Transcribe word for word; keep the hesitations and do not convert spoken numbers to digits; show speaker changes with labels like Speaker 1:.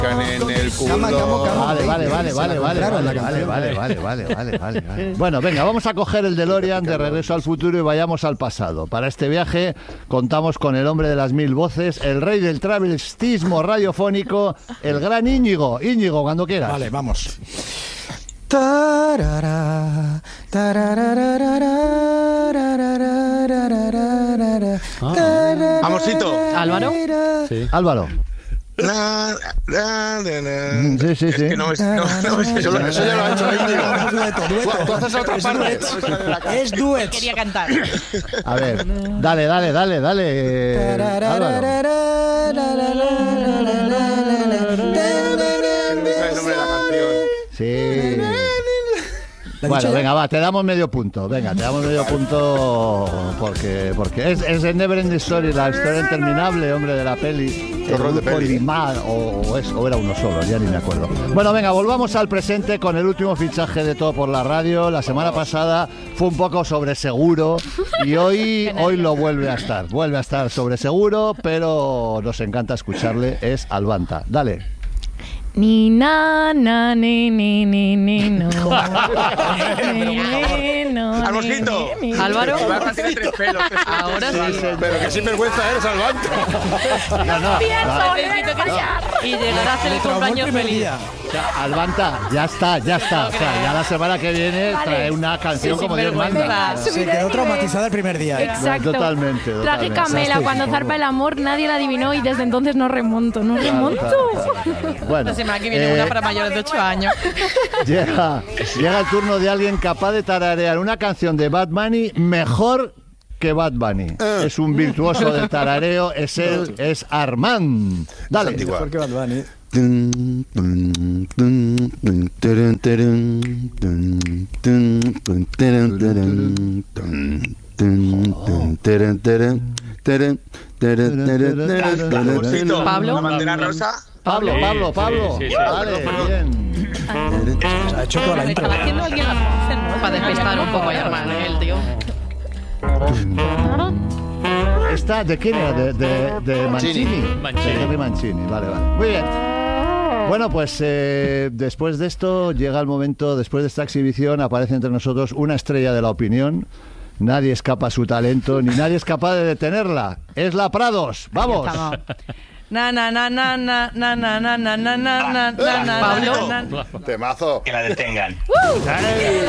Speaker 1: buscan en el culo.
Speaker 2: Cama, cama, cama.
Speaker 3: Vale, vale, vale, vale, vale,
Speaker 2: Claro,
Speaker 3: vale,
Speaker 2: la
Speaker 3: vale,
Speaker 2: canción.
Speaker 3: vale, vale, vale, vale, vale, vale. Bueno, venga, vamos a coger el DeLorean de Regreso al Futuro y vayamos al pasado. Para este viaje contamos con el hombre de las mil voces, el rey del travestismo radiofónico, el gran Íñigo. Íñigo, cuando quieras.
Speaker 2: Vale, vamos. Tarara,
Speaker 1: Amorcito.
Speaker 4: Álvaro.
Speaker 3: Sí. Álvaro.
Speaker 1: La, la, la, la.
Speaker 3: Sí, sí,
Speaker 1: Es
Speaker 3: sí.
Speaker 1: que no es, no, no, es que eso, eso ya lo ha hecho Íñigo.
Speaker 2: Dueto, dueto.
Speaker 1: Tú haces otra parte.
Speaker 2: Es duet.
Speaker 4: Quería cantar.
Speaker 3: A ver, dale, dale, dale, dale. Álvaro.
Speaker 1: El nombre de la canción.
Speaker 3: Sí.
Speaker 2: ¿La he
Speaker 3: Bueno,
Speaker 2: dicho ya?
Speaker 3: venga, va, te damos medio punto. Venga, te damos medio punto porque porque es, es el Never Ending Story, la historia interminable, hombre, de la peli.
Speaker 1: Qué horror de
Speaker 3: grupo
Speaker 1: peli, ¿eh?
Speaker 3: Limar, o, o, es- o era uno solo, ya ni me acuerdo. Bueno, venga, volvamos al presente con el último fichaje de Todo por la Radio. La semana pasada fue un poco sobre seguro y hoy, hoy lo vuelve a estar. Vuelve a estar sobre seguro, pero nos encanta escucarle. Es Albanta. Dale.
Speaker 5: Ni na na ni ni ni ni no. Ni, ni, no,
Speaker 1: Almosito.
Speaker 5: ni, ni, ni.
Speaker 4: Álvaro.
Speaker 1: Albanta tiene tres pelos.
Speaker 4: Ahora sí.
Speaker 1: Pero qué sinvergüenza eres, Albanta.
Speaker 3: No, no,
Speaker 5: Pienso,
Speaker 4: Necesito que
Speaker 5: callar.
Speaker 4: y llegar a hacer el
Speaker 2: Traumó el
Speaker 4: cumpleaños
Speaker 2: primer
Speaker 4: feliz.
Speaker 2: día.
Speaker 3: o sea, Albanta, ya está, ya está. O sea, ya la semana que viene
Speaker 5: Vale.
Speaker 3: trae una canción
Speaker 4: Sí,
Speaker 3: como Dios
Speaker 4: sinvergüenza.
Speaker 3: manda.
Speaker 2: Se
Speaker 5: Subiré de
Speaker 2: quedó
Speaker 5: nivel.
Speaker 2: traumatizada el primer día.
Speaker 5: Exacto.
Speaker 3: Totalmente,
Speaker 5: Traje
Speaker 3: totalmente.
Speaker 5: Camela,
Speaker 2: Estoy,
Speaker 5: cuando
Speaker 2: supongo.
Speaker 5: zarpa el amor, nadie la adivinó y desde entonces no remonto, no remonto.
Speaker 3: Bueno,
Speaker 4: La semana que viene
Speaker 3: eh,
Speaker 4: una para mayores de ocho años.
Speaker 3: llega, llega el turno de alguien capaz de tararear una canción de Bad Bunny mejor que Bad Bunny. Es un virtuoso del tarareo, es él, es Armand. Dale.
Speaker 1: antigua.
Speaker 2: Mejor que Bad Bunny.
Speaker 1: Amorcito.
Speaker 4: Pablo.
Speaker 1: La bandera rosa.
Speaker 3: Pablo, Pablo, Pablo.
Speaker 6: sí, sí, sí.
Speaker 3: Vale, bien.
Speaker 2: Se ha hecho toda la intro.
Speaker 4: Estaba haciendo alguien la voz, ¿no? Para despistar un poco a Armand, ¿eh? El tío.
Speaker 3: ¿Esta de quién era? De, de, de Mancini.
Speaker 6: Mancini.
Speaker 3: De Henry Mancini, vale, vale. Muy bien. Bueno, pues eh, después de esto llega el momento, después de esta exhibición aparece entre nosotros una estrella de la opinión. Nadie escapa a su talento, ni nadie es capaz de detenerla. Es la Prados. ¡Vamos!
Speaker 4: Na na na na na na na na na na na na na na
Speaker 1: Pablo.
Speaker 4: na na.
Speaker 1: Temazo.
Speaker 6: Que la detengan.
Speaker 3: ¡Ay!